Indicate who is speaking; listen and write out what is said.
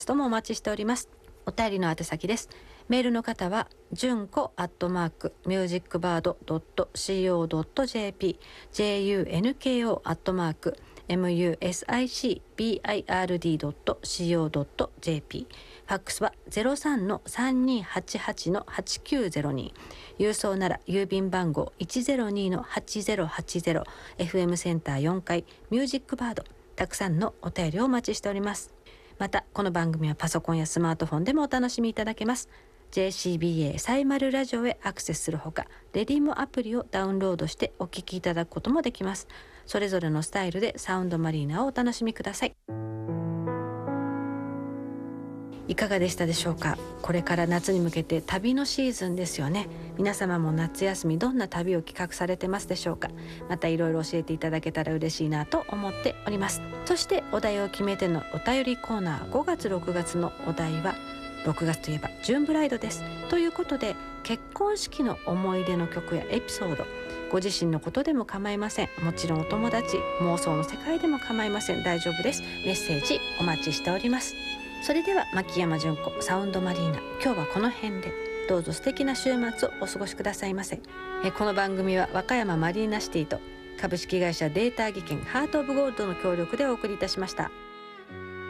Speaker 1: ともお待ちしております。お便りの宛先です。メールの方は純子@musicbird.co.jp junko@musicbird.co.jp ファックスは 03-3288-8902 郵送なら郵便番号 102-8080 FM センター4階ミュージックバード。たくさんのお便りをお待ちしております。またこの番組はパソコンやスマートフォンでもお楽しみいただけます。 JCBA サイマルラジオへアクセスするほか、レディモアプリをダウンロードしてお聞きいただくこともできます。それぞれのスタイルでサウンドマリーナをお楽しみください。いかがでしたでしょうか。これから夏に向けて旅のシーズンですよね。皆様も夏休みどんな旅を企画されてますでしょうか。またいろいろ教えていただけたら嬉しいなと思っております。そしてお題を決めてのお便りコーナー、5月6月のお題は6月といえばジューンブライドですということで、結婚式の思い出の曲やエピソード、ご自身のことでも構いません。もちろんお友達、妄想の世界でも構いません。大丈夫です。メッセージお待ちしております。それでは牧山純子サウンドマリーナ、今日はこの辺で。どうぞ素敵な週末をお過ごしくださいませ。この番組は和歌山マリーナシティと株式会社データ技研ハートオブゴールドの協力でお送りいたしました。